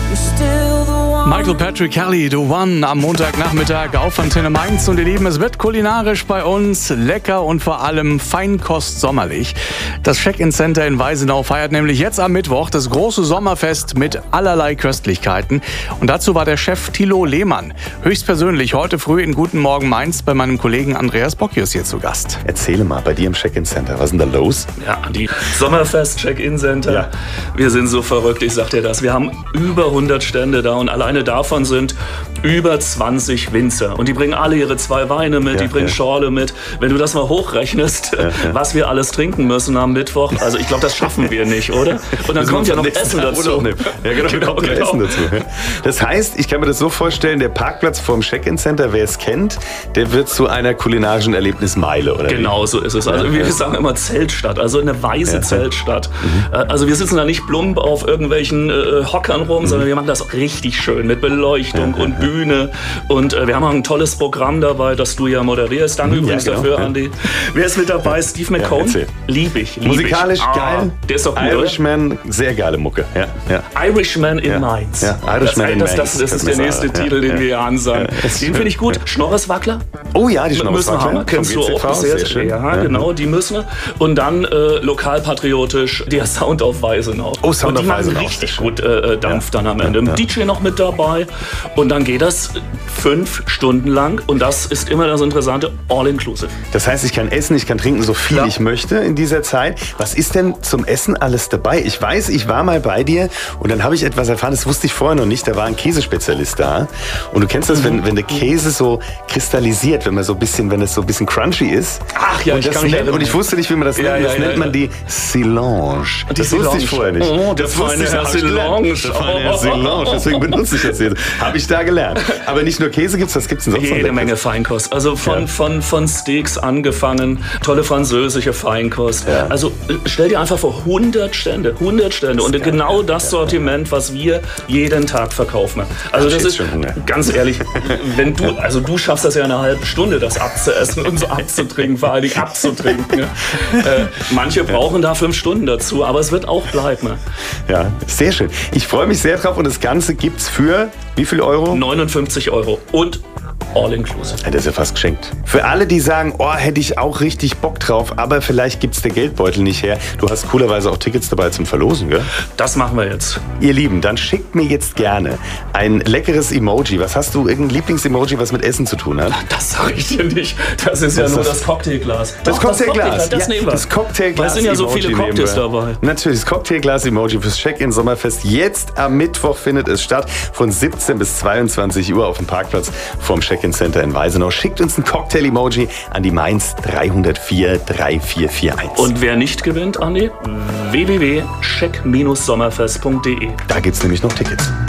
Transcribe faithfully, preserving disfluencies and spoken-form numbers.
Michael Patrick Kelly, The One, am Montagnachmittag auf Antenne Mainz. Und ihr Lieben, es wird kulinarisch bei uns lecker und vor allem Feinkost sommerlich. Das Check-in-Center in Weisenau feiert nämlich jetzt am Mittwoch das große Sommerfest mit allerlei Köstlichkeiten. Und dazu war der Chef Thilo Lehmann höchstpersönlich heute früh in Guten Morgen Mainz bei meinem Kollegen Andreas Bockius hier zu Gast. Erzähle mal, bei dir im Check-in-Center, was ist denn da los? Ja, die Sommerfest Check-in-Center. Ja. Wir sind so verrückt, ich sag dir das. Wir haben über hundert Stände da und alleine davon sind über zwanzig Winzer. Und die bringen alle ihre zwei Weine mit, ja, die bringen ja. Schorle mit. Wenn du das mal hochrechnest, ja, ja. was wir alles trinken müssen am Mittwoch, also ich glaube, das schaffen wir nicht, oder? Und dann kommt ja noch Essen dazu. Ja, genau, genau, genau. Essen dazu. Das heißt, ich kann mir das so vorstellen, der Parkplatz vorm Check-in-Center, wer es kennt, der wird zu einer kulinarischen Erlebnismeile, oder? Genau, so ist es. Also ja, wir ja. sagen immer Zeltstadt, also eine weiße ja. Zeltstadt. Mhm. Also wir sitzen da nicht plump auf irgendwelchen äh, Hockern rum, mhm. sondern wir machen das richtig schön mit Beleuchtung ja, und ja, Bühne. Und äh, wir haben auch ein tolles Programm dabei, das du ja moderierst. Danke ja, übrigens genau, dafür, ja. Andy. Wer ist mit dabei? Steve McCone? Ja, lieb ich. Lieb Musikalisch ich. geil. Ah, der ist doch gut, Irishman, oder? Sehr geile Mucke. Ja, ja. Irishman in ja. Mainz. Ja, Irishman das, in das, Mainz. Das, das ist der nächste ja, Titel, den ja. wir hier ansagen. Ja, den finde ich gut. Ja. Schnorreswackler. Oh ja, die Schnorreswackler. Kennst du auch sehr, sehr schön. Ja, ja, genau, die müssen wir. Und dann äh, lokalpatriotisch der Sound auf Weisenau. Oh, Sound auf Weisenau. Die machen richtig gut äh, Dampf ja. dann am Ende. Ja. D J noch mit dabei. Und dann geht das fünf Stunden lang. Und das ist immer das Interessante, all-inclusive. Das heißt, ich kann essen, ich kann trinken, so viel ja. ich möchte in dieser Zeit. Was ist denn zum Essen alles dabei? Ich weiß, ich war mal bei dir und dann habe ich etwas erfahren, das wusste ich vorher noch nicht. Da war ein Käsespezialist da. Und du kennst das, wenn, wenn der Käse so kristallisiert, wenn man so ein bisschen, wenn es so ein bisschen crunchy ist. Ach ja, und, ich das kann nennt, und ich wusste nicht, wie man das ja, nennt. Das ja, nennt ja, man ja. die Silonge. Die das Silonge. wusste ich vorher nicht. Oh, das das wusste ich Herr Silonge. Das feine Herr Silonge. Deswegen benutze ich das jetzt. Habe ich da gelernt. Aber nicht nur Käse gibt's, was gibt's denn sonst noch? Jede Menge Feinkost. Also von, ja. von, von Steaks angefangen, tolle französische Feinkost. Ja. Also stell dir einfach vor, hundert Stände, hundert Stände und genau das Sortiment, was wir jeden Tag verkaufen. Also das ist, ganz ehrlich, wenn du, also du schaffst das ja in einer halben Stunde, das abzuessen und so abzutrinken, vor allem abzutrinken. äh, manche brauchen da fünf Stunden dazu, aber es wird auch bleiben. Ja, sehr schön. Ich freue mich sehr drauf und das Ganze gibt's für wie viel Euro? neunundfünfzig Euro und all-inclusive. Ja, das ist ja fast geschenkt. Für alle, die sagen, oh, hätte ich auch richtig Bock drauf, aber vielleicht gibt's der Geldbeutel nicht her. Du hast coolerweise auch Tickets dabei zum Verlosen, gell? Das machen wir jetzt. Ihr Lieben, dann schickt mir jetzt gerne ein leckeres Emoji. Was hast du, irgendein Lieblings-Emoji, was mit Essen zu tun hat? Das sag ich dir nicht. Das ist ja was nur das? das Cocktailglas. Das Doch, Cocktailglas. Das, das ja, nehmen wir. Das Cocktailglas. Da sind ja so viele Cocktails dabei. Natürlich, das Cocktailglas-Emoji fürs Check-in-Sommerfest. Jetzt am Mittwoch findet es statt. Von siebzehn bis zweiundzwanzig Uhr auf dem Parkplatz vom Check-in-Center in Weisenau. Schickt uns ein Cocktail-Emoji an die Mainz drei null vier drei vier vier eins. Und wer nicht gewinnt, Andi? w w w punkt check Bindestrich sommerfest punkt de. Da gibt's nämlich noch Tickets.